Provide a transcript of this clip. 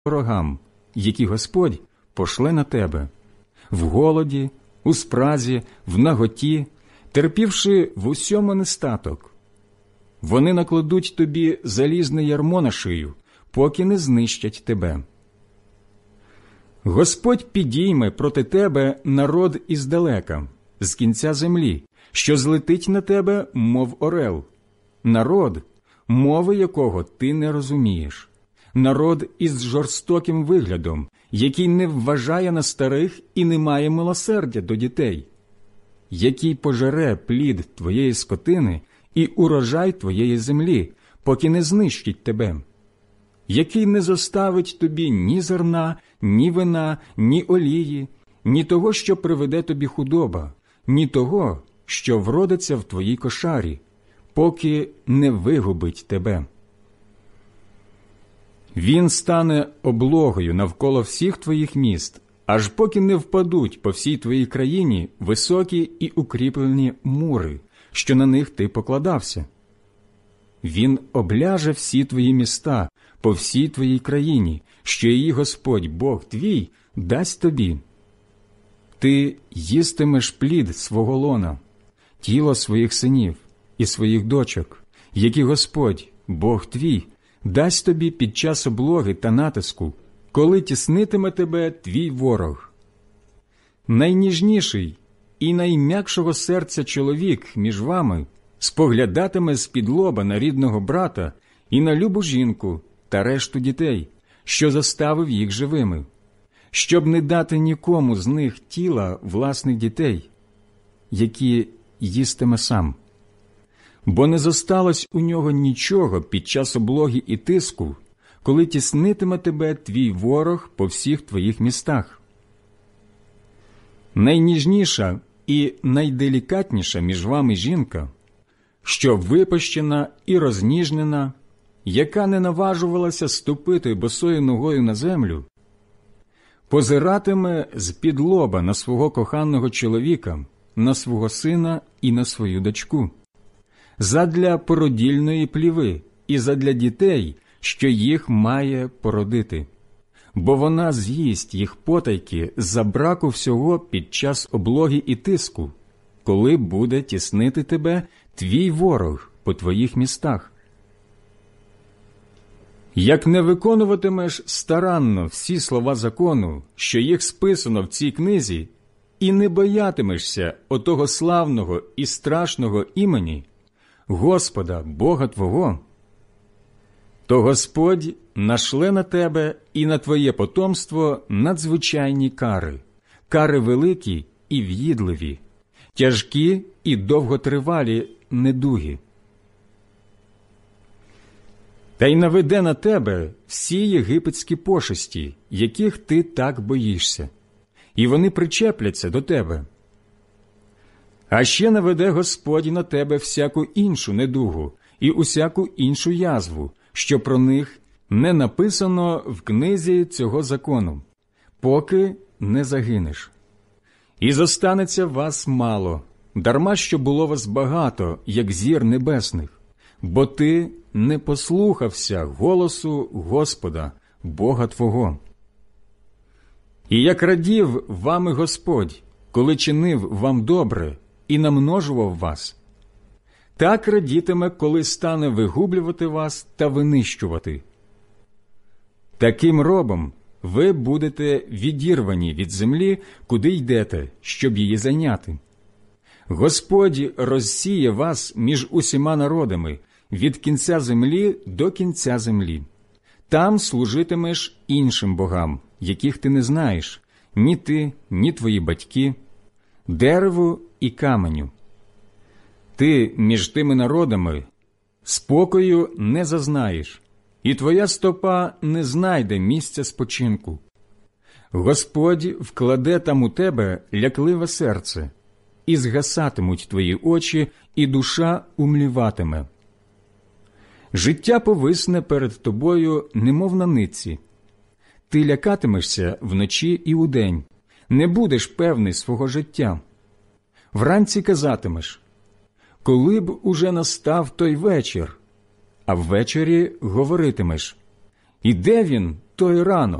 ворогам, які Господь пошле на тебе, в голоді, у спразі, в наготі, терпівши в усьому нестаток. Вони накладуть тобі залізне ярмо на шию, поки не знищать тебе. Господь підійме проти тебе народ іздалека, з кінця землі, що злетить на тебе, мов орел. Народ, мови якого ти не розумієш. Народ із жорстоким виглядом, який не вважає на старих і не має милосердя до дітей, який пожере плід твоєї скотини і урожай твоєї землі, поки не знищить тебе, який не зоставить тобі ні зерна, ні вина, ні олії, ні того, що приведе тобі худоба, ні того, що вродиться в твоїй кошарі, поки не вигубить тебе. Він стане облогою навколо всіх твоїх міст, аж поки не впадуть по всій твоїй країні високі і укріплені мури, що на них ти покладався. Він обляже всі твої міста по всій твоїй країні, що її Господь, Бог твій, дасть тобі. Ти їстимеш плід свого лона, тіло своїх синів і своїх дочок, які Господь, Бог твій, дасть тобі під час облоги та натиску, коли тіснитиме тебе твій ворог. Найніжніший і найм'якшого серця чоловік між вами споглядатиме з-під лоба на рідного брата і на любу жінку та решту дітей, що заставив їх живими, щоб не дати нікому з них тіла власних дітей, які їстиме сам. Бо не зосталось у нього нічого під час облоги і тиску, коли тіснитиме тебе твій ворог по всіх твоїх містах. Найніжніша і найделікатніша між вами жінка, що випащена і розніжнена, яка не наважувалася ступити босою ногою на землю, позиратиме з-під лоба на свого коханого чоловіка, на свого сина і на свою дочку, задля породільної пліви і задля дітей, що їх має породити, бо вона з'їсть їх потайки за браку всього під час облоги і тиску, коли буде тіснити тебе твій ворог по твоїх містах. Як не виконуватимеш старанно всі слова закону, що їх списано в цій книзі, і не боятимешся отого славного і страшного імені, Господа, Бога твого, то Господь нашле на тебе і на твоє потомство надзвичайні кари, кари великі і в'їдливі, тяжкі і довготривалі недуги. Та й наведе на тебе всі єгипетські пошесті, яких ти так боїшся, і вони причепляться до тебе. А ще наведе Господь на тебе всяку іншу недугу і усяку іншу язву, що про них не написано в книзі цього закону, поки не загинеш. І зостанеться вас мало, дарма що було вас багато, як зір небесних, бо ти не послухався голосу Господа, Бога твого. І як радів вами Господь, коли чинив вам добре і намножував вас, так радітиме, коли стане вигублювати вас та винищувати. Таким робом ви будете відірвані від землі, куди йдете, щоб її зайняти. Господь розсіє вас між усіма народами, від кінця землі до кінця землі. Там служитимеш іншим богам, яких ти не знаєш, ні ти, ні твої батьки, дереву і каменю. Ти між тими народами спокою не зазнаєш, і твоя стопа не знайде місця спочинку. Господь вкладе там у тебе лякливе серце, і згасатимуть твої очі, і душа умліватиме. Життя повисне перед тобою, немов на нитці. Ти лякатимешся вночі і удень, не будеш певний свого життя. Вранці казатимеш: коли б уже настав той вечір, а ввечері говоритимеш: і де він, той ранок.